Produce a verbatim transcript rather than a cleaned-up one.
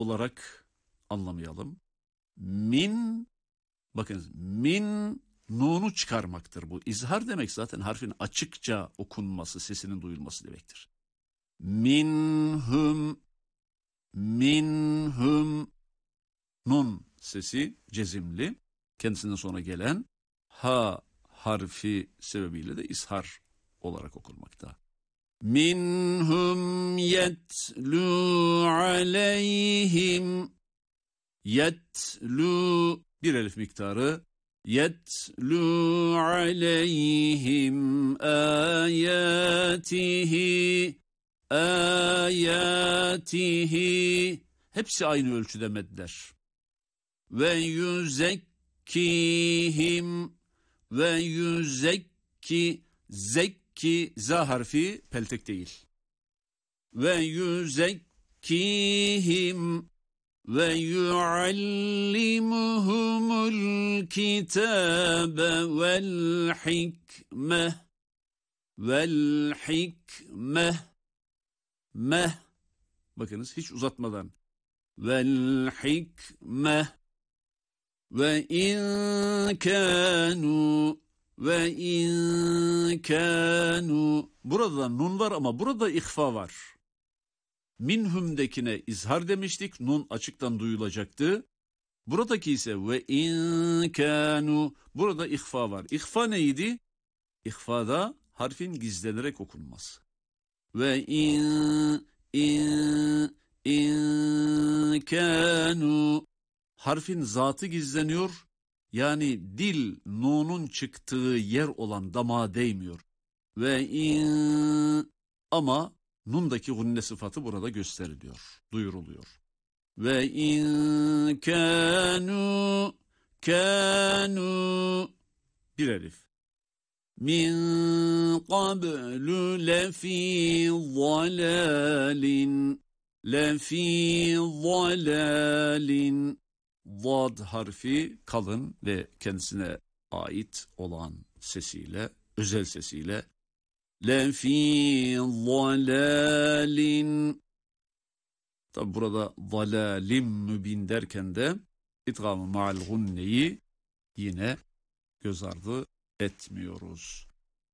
olarak anlamayalım. Min, bakınız, min nunu çıkarmaktır bu. İzhar demek zaten harfin açıkça okunması, sesinin duyulması demektir. Minhum, minhum, nun sesi cezimli. Kendisinden sonra gelen ha harfi sebebiyle de izhar olarak okunmakta. Minhum yetlu aleyhim, yetlu bir elif miktarı, yetlu aleyhim ayatihi, ayatihi, hepsi aynı ölçüde medler. Ve yüzekkihim, ve yüzekki, zekki, za harfi peltek değil. Ve yüzekkihim ve yuallimuhumul kitabe vel hikmeh, vel hikmeh, meh, bakınız hiç uzatmadan, vel hikmeh ve in kanu, ve in kanu, burada nun var ama burada ihfa var. Minhum'dekine izhar demiştik, nun açıktan duyulacaktı. Buradaki ise ve in kanu, burada ihfa var. İhfa neydi? İhfada harfin gizlenerek okunması. Ve in, in, in kanu, harfin zatı gizleniyor. Yani dil nunun çıktığı yer olan damağa değmiyor. Ve in, ama nundaki gunne sıfatı burada gösteriliyor, duyuruluyor. Ve in kanu, kanu, bir elif. Min qablu lefi zalalin, lefi zalalin, Zad harfi kalın ve kendisine ait olan sesiyle, özel sesiyle lefî zalâlin. Tabi burada zalâlim mübin derken de idgâm-ı ma'al gunneyi yine göz ardı etmiyoruz.